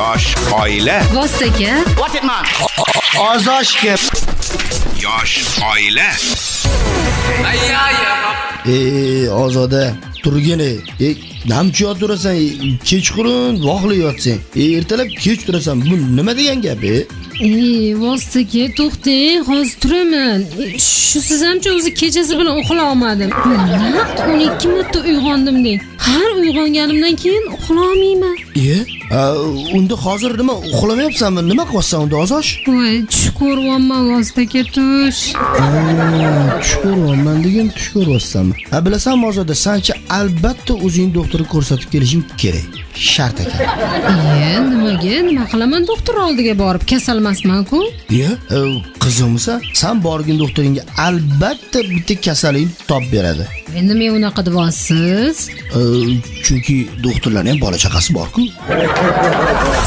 Yosh oila. Vostoka. What it man? Ozoshga. Yosh oila. Ozoda, turgin. Namchi yotirasan, kechqurun voqli yotsang. Ertalab kech turasan. Bu nima degan gap? Vostoka, to'xtang, hozir turaman. Shu siz hamcha o'zi kechasi bilan uxlay olmadim. Naq 12 marta uyg'ondim deng. Har uyg'onganimdan keyin uxlay olmayman. Unda hozir nima uxlamayapsanmi? Nima qilyapsan unda Ozosh? Voy, tush ko'ryapman Vostoka, tush. Tush ko'ryapman degan tush ko'ryapsanmi? Bilasanmi Ozoda, sencha albatta o'zing doktorga ko'rsatib kelishing kerak. Shart ekan. Nimaga? Nima qilaman doktor oldiga borib kasalmasman-ku? Qizimsa, sen borgin doktoringga albatta bitta kasallikni topib beradi. Endi men unaqa deyapsiz? Chunki doktorlarning ham bola chaqasi bor-ku.